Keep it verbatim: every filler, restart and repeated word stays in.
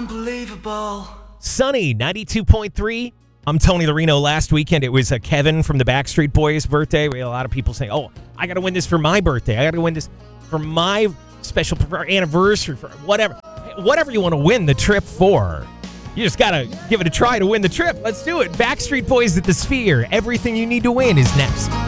Unbelievable. Sunny, ninety-two point three. I'm Tony Larino. Last weekend, it was uh, Kevin from the Backstreet Boys' birthday. We had a lot of people saying, oh, I got to win this for my birthday. I got to win this for my special anniversary, for whatever. Whatever you want to win the trip for. You just got to give it a try to win the trip. Let's do it. Backstreet Boys at the Sphere. Everything you need to win is next.